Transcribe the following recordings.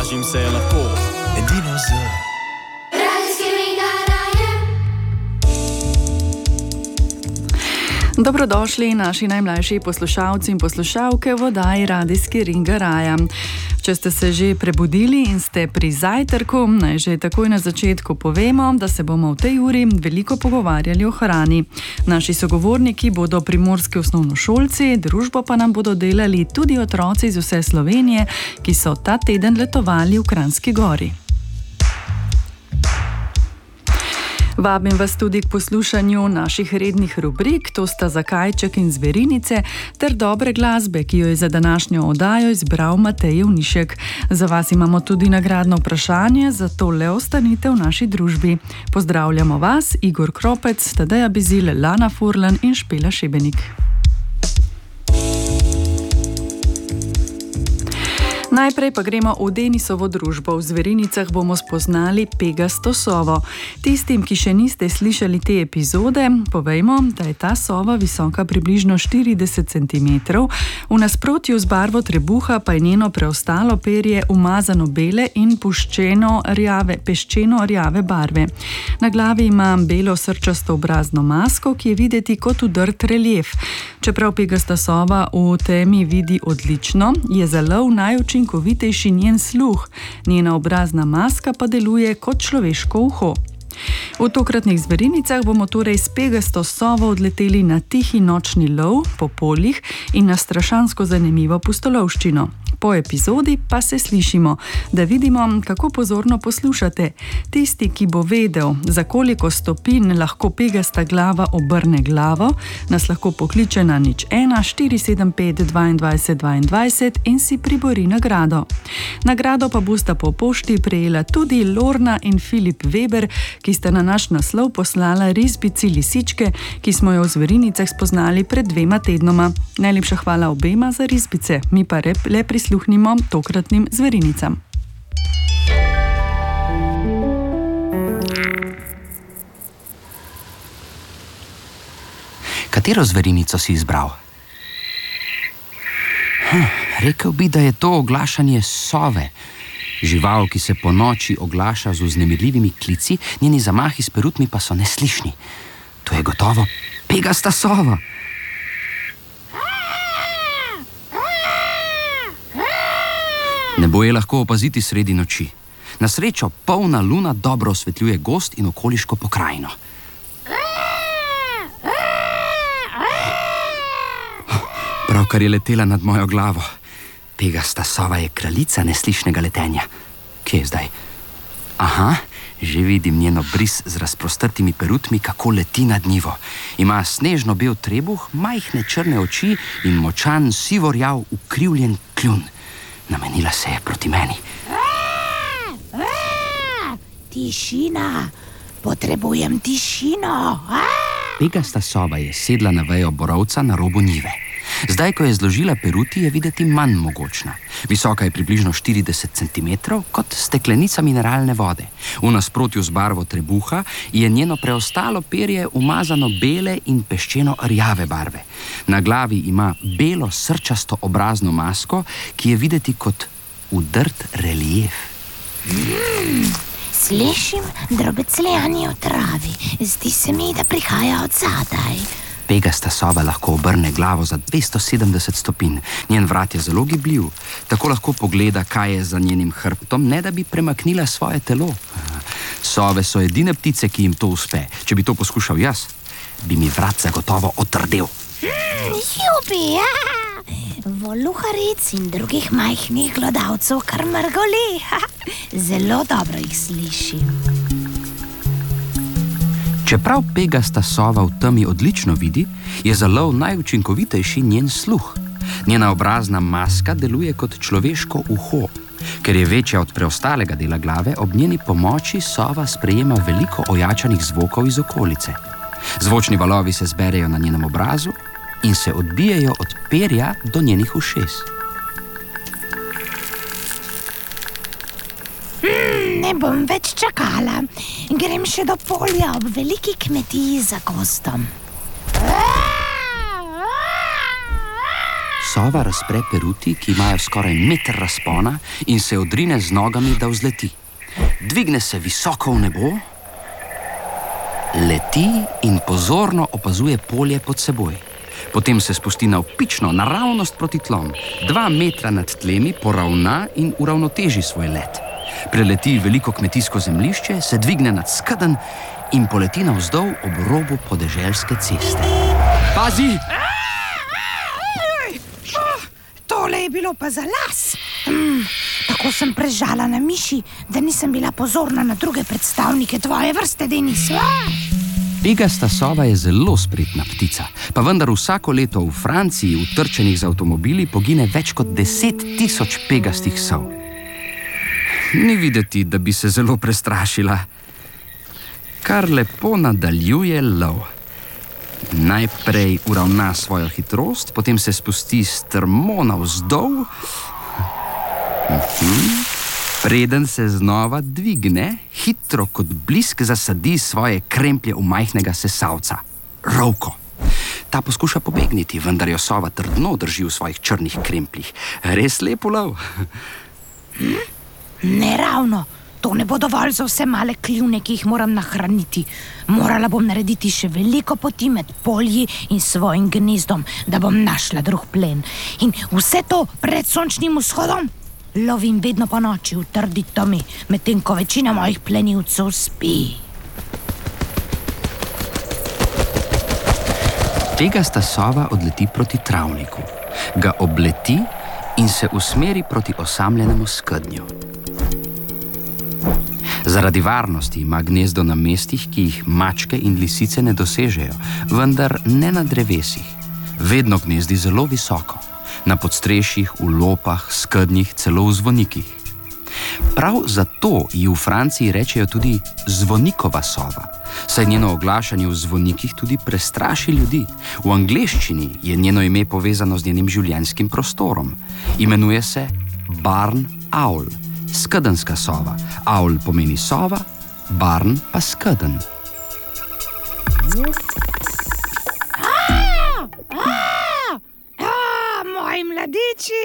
Tolažim se je lepo, edino z Radijski Ringa Raja. Dobrodošli naši najmlajši poslušalci in poslušalke v oddaji Radijski Ringa Raja. Če ste se že prebudili in ste pri zajtrku, naj že takoj na začetku povemo, da se bomo v tej uri veliko pogovarjali o hrani. Naši sogovorniki bodo primorski osnovnošolci, družbo pa nam bodo delali tudi otroci iz vse Slovenije, ki so ta teden letovali v Kranjski Gori. Vabim vas tudi k poslušanju naših rednih rubrik, to sta Zakajček in Zverinice, ter dobre glasbe, ki jo je za današnjo oddajo izbral Matej Jevnišek. Za vas imamo tudi nagradno vprašanje, zato le ostanite v naši družbi. Pozdravljamo vas, Igor Kropec, Tadeja Bizil, Lana Furlan in Špela Šebenik. Najprej pa gremo v Denisovo družbo. V Zverinicah bomo spoznali pegasto sovo. Tistim, ki še niste slišali te epizode, povejmo, da je ta sova visoka približno 40 cm, v nasprotju z barvo trebuha pa je njeno preostalo perje umazano bele in peščeno rjave barve. Na glavi ima belo srčasto obrazno masko, ki je videti kot udrt relief. Čeprav pegasta sova v temi vidi odlično, je za lov najučinkovitejši njen sluh, njena obrazna maska pa deluje kot človeško uho. V tokratnih Zverinicah bomo torej s pegasto sovo odleteli na tihi nočni lov po poljih in na strašansko zanimivo pustolovščino. Po epizodi pa se slišimo, da vidimo, kako pozorno poslušate. Tisti, ki bo vedel, za koliko stopinj lahko pegasta glava obrne glavo, nas lahko pokliče na 01 475 22 22 in si pribori nagrado. Nagrado pa bosta po pošti prejela tudi Lorna in Filip Weber, ki sta na naš naslov poslala risbici lisičke, ki smo jo v Zverinicah spoznali pred 2 tednoma. Najlepša hvala obema za risbice, mi pa le prisluhnimo tokratnim Zverinicam. Katero Zverinico si izbral? Rekel bi, da je to oglašanje sove. Žival, ki se po noči oglaša z vznemirljivimi klici, njeni zamahi s perutmi pa so neslišni. To je gotovo pegasta sova. Nebo je lahko opaziti sredi noči. Na srečo polna luna dobro osvetljuje gozd in okoliško pokrajino. Pravkar je letela nad mojo glavo. Pegasta sova je kraljica neslišnega letenja. Kje je zdaj? Aha, že vidim njeno bris z razprostrtimi perutmi, kako leti nad njivo. Ima snežno bel trebuh, majhne črne oči in močan sivorjav ukrivljen kljun. Namenila se je proti meni. Tišina, potrebujem tišino. Pegasta sova je sedla na vejo borovca na robu njive. Zdaj, ko je zložila peruti, je videti manj mogočna. Visoka je približno 40 cm, kot steklenica mineralne vode. V nasprotju z barvo trebuha je njeno preostalo perje umazano bele in peščeno rjave barve. Na glavi ima belo srčasto obrazno masko, ki je videti kot udrt relief. Slišim drobecljanje v travi. Zdi se mi, da prihaja od zadaj. Pegasta sova lahko obrne glavo za 270 stopinj. Njen vrat je zelo gibljiv. Tako lahko pogleda, kaj je za njenim hrbtom, ne da bi premaknila svoje telo. Sove so edine ptice, ki jim to uspe. Če bi to poskušal jaz, bi mi vrat zagotovo otrdel. Ljubi, voluharic in drugih majhnih glodavcev kar mrgoli. Zelo dobro jih slišim. Čeprav pegasta sova v temi odlično vidi, je za lov najučinkovitejši njen sluh. Njena obrazna maska deluje kot človeško uho. Ker je večja od preostalega dela glave, ob njeni pomoči sova sprejema veliko ojačanih zvokov iz okolice. Zvočni valovi se zberejo na njenem obrazu in se odbijajo od perja do njenih ušes. Ne bom več čakala. Grem še do polja ob veliki kmetiji za gozdom. Sova razpre peruti, ki imajo skoraj meter razpona, in se odrine z nogami, da vzleti. Dvigne se visoko v nebo, leti in pozorno opazuje polje pod seboj. Potem se spusti navpično, naravnost proti tlom. 2 metra nad tlemi poravna in uravnoteži svoj let. Preleti veliko kmetijsko zemljišče, se dvigne nad skedenj in poleti navzdol ob robu podeželske ceste. Pazi! Tole je bilo pa za las. Tako sem prežala na miši, da nisem bila pozorna na druge predstavnike tvoje vrste, Denis. Pegasta sova je zelo spretna ptica, pa vendar vsako leto v Franciji v trčenih z avtomobili pogine več kot 10.000 pegastih sov. Ni videti, da bi se zelo prestrašila. Kar lepo nadaljuje lov. Najprej uravna svojo hitrost, potem se spusti strmo navzdol, preden se znova dvigne, hitro kot blisk zasadi svoje kremplje v majhnega sesalca, rovko. Ta poskuša pobegniti, vendar jo sova trdno drži v svojih črnih krempljih. Res lep ulov. Ne ravno. To ne bo dovolj za vse male kljune, ki jih moram nahraniti. Morala bom narediti še veliko poti med polji in svojim gnezdom, da bom našla drug plen. In vse to pred sončnim vzhodom. Lovim vedno po noči v trdi temi, medtem ko večina mojih plenilcev spi. Pegasta sova odleti proti travniku, ga obleti in se usmeri proti osamljenemu skednju. Zaradi varnosti ima gnezdo na mestih, ki jih mačke in lisice ne dosežejo, vendar ne na drevesih. Vedno gnezdi zelo visoko, na podstrešjih, v lopah, skednjih, celo v zvonikih. Prav zato ji v Franciji rečejo tudi zvonikova sova, saj njeno oglašanje v zvonikih tudi prestraši ljudi. V angleščini je njeno ime povezano z njenim življenjskim prostorom. Imenuje se barn owl, skedenska sova. Owl pomeni sova, barn pa skeden. Moji mladiči,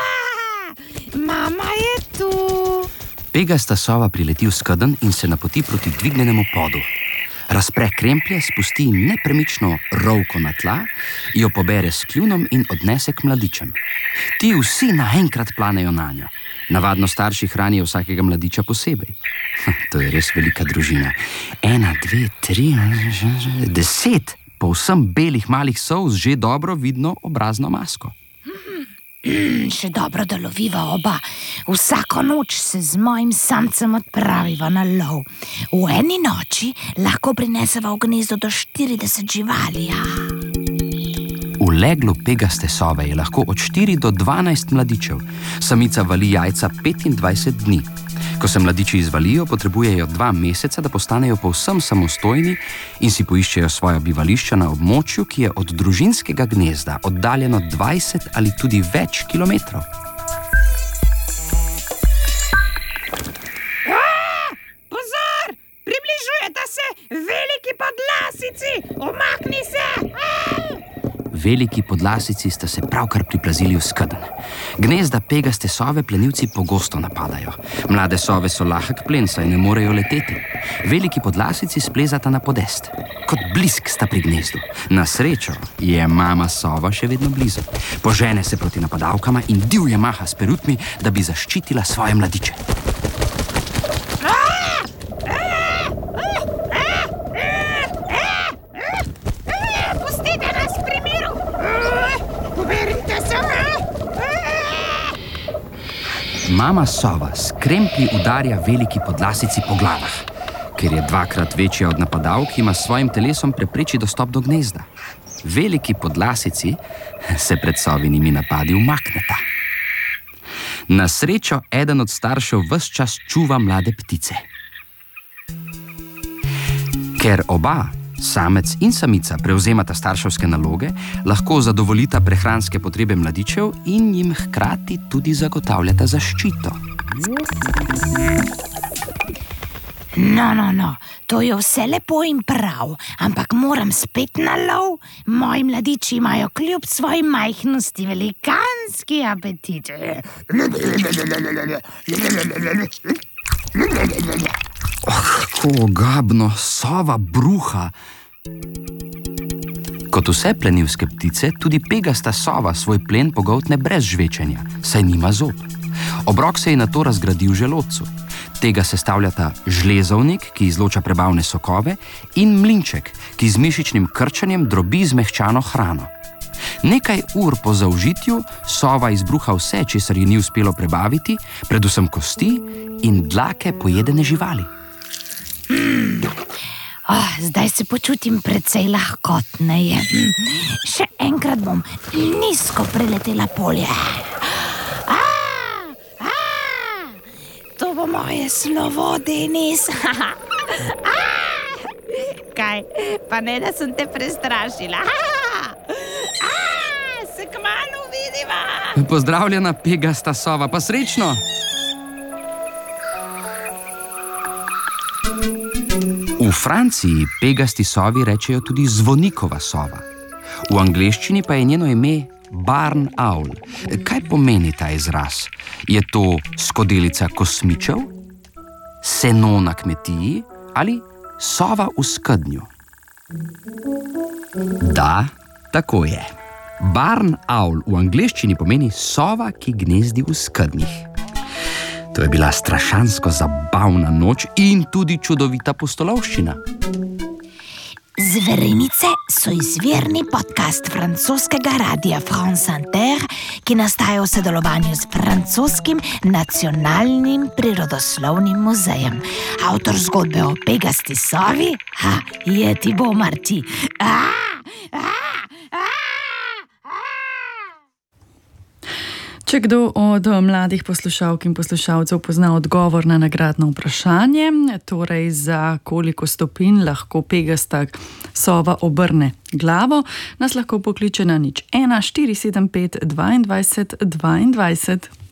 mama je tu. Pegasta sova prileti v skedenj in se napoti proti dvignjenemu podu. Razpre kremplje, spusti nepremično rovko na tla, jo pobere s kljunom in odnese k mladičem. Ti vsi naenkrat planejo nanjo. Navadno starši hranijo vsakega mladiča posebej. To je res velika družina. 1, 2, 3, 10 povsem belih malih sov z že dobro vidno obrazno masko. Še dobro, da loviva oba. Vsako noč se z mojim samcem odpraviva na lov. V eni noči lahko prineseva v gnezdo do 40 živali. V leglu pegaste sove je lahko od 4 do 12 mladičev. Samica vali jajca 25 dni. Ko se mladiči izvalijo, potrebujejo 2 meseca, da postanejo povsem samostojni in si poiščejo svoja bivališča na območju, ki je od družinskega gnezda oddaljeno 20 ali tudi več kilometrov. Pozor! Približujeta se veliki podlasici! Umakni se! Veliki podlasici sta se pravkar priplazili v skedenj. Gnezda pegaste sove plenilci pogosto napadajo. Mlade sove so lahek plen, saj ne morejo leteti. Veliki podlasici splezata na podest. Kot blisk sta pri gnezdu. Na srečo je mama sova še vedno blizu. Požene se proti napadalkama in divje maha s perutmi, da bi zaščitila svoje mladiče. Mama sova s kremplji udarja veliki podlasici po glavah. Ker je 2-krat večja od napadalk, ima s svojim telesom prepreči dostop do gnezda. Veliki podlasici se pred sovinimi napadi umakneta. Na srečo eden od staršev ves čas čuva mlade ptice. Ker oba, samec in samica, prevzemata starševske naloge, lahko zadovoljita prehranske potrebe mladičev in jim hkrati tudi zagotavljata zaščito. No, To je vse lepo in prav, ampak moram spet na lov. Moji mladiči imajo kljub svoji majhnosti velikanski apetit. Kako ogabno, sova bruha. Kot vse plenilske ptice, tudi pegasta sova svoj plen pogoltne brez žvečenja, saj nima zob. Obrok se je nato razgradil v želodcu. Tega sestavljata žlezovnik, ki izloča prebavne sokove, in mlinček, ki z mišičnim krčenjem drobi zmehčano hrano. Nekaj ur po zaužitju sova izbruha vse, česar ji ni uspelo prebaviti, predvsem kosti in dlake pojedene živali. Zdaj se počutim precej lahkotneje. Še enkrat bom nizko preletela polje. To bo moje slovo, Denis. Kaj, pa ne, da sem te prestrašila. Se kmalu vidiva. Pozdravljena, pegasta sova, pa srečno! V Franciji pegasti sovi rečejo tudi zvonikova sova. V angleščini pa je njeno ime barn owl. Kaj pomeni ta izraz? Je to skodelica kosmičev, seno na kmetiji ali sova v skednju? Da, tako je. Barn owl v angleščini pomeni sova, ki gnezdi v skednjih. To je bila strašansko zabavna noč in tudi čudovita pustolovščina. Zverinice so izvirni podcast francoskega radia France Inter, ki nastaja v sodelovanju s francoskim nacionalnim prirodoslovnim muzejem. Avtor zgodbe o pegasti sovi je Thibaut Marty. Če kdo od mladih poslušalk in poslušalcev pozna odgovor na nagradno vprašanje, torej za koliko stopinj lahko pegasta sova obrne glavo, nas lahko pokliče na 01 475 22 22.